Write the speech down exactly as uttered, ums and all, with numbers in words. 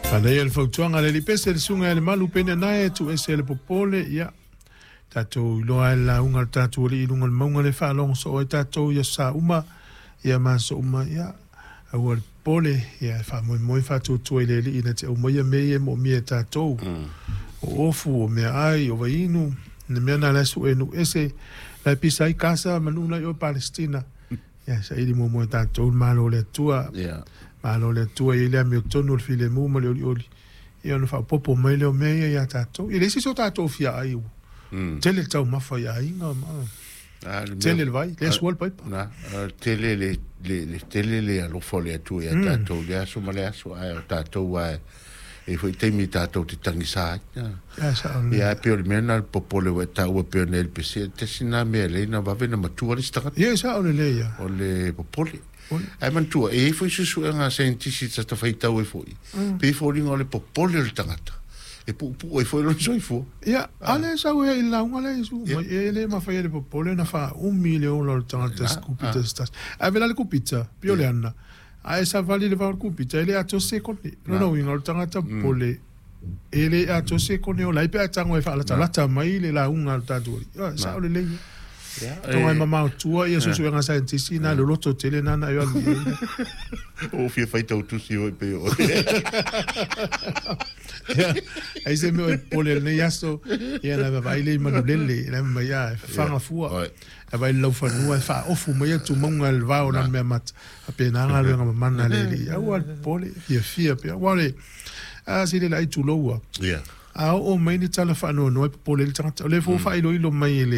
Ana ia le fautuanga le lipese le sunga le malu pene nae tu ese le popole ia tatou loa la unga tatou li lunga le maunga le whalong so e tatou ia sa uma ia maso uma ia au al pole ia wha moi moi whatou tue le li ina te au moia mea mo mea tatou o ofu o mea ai o wainu na mea na lesu enu ese la pisa i casa manuna i o Palestina ia sa ili mo mo tatou malo le tua ia malo le tua i le ame tonu le file mu mo le oli oli i ona wha popo mai leo mea ia tatou i le si so tatou fia ai u tele tau mafa ia inga ma tele le vai le suol pai na tele le le le tele le alo fole atu ia tatou le aso ma le aso ai tatou ai e foi temi tatou te tangi sa ia sa ia pe o mena el popole wa tau pe nel pc te sina me le na va vena matua le sta ia sa o le le ia o le popole ai man tu e foi su nga scientist sta fai tau e foi pe foi ngole popole le tangata e pu pu e foi lo so fu ia ale sa o e la un ale su e le ma fai le popole na fa un milione lo tangata scupita stas a vela le cupita pioliana a esa vali le va cupita ele a to secondi no no in lo tangata pole ele a to secondi o lai pe a tango e fa la tala mai le la un alta tu sa o le le Tonga mama tua ia so so nga scientist na lo loto tele na na yo o fia fai tau tu si o pe o ai se me pole ne yaso ia na vai le ma lele na ma ia fanga fua a vai lo fa no fa ofu ma ia tu monga el va ona me mat apena nga lo nga mana le ia wa pole fia fia pe wale a si le lai tu loa ia a o mai ni tala fa no no pole le tanga le fo fa ilo ilo mai le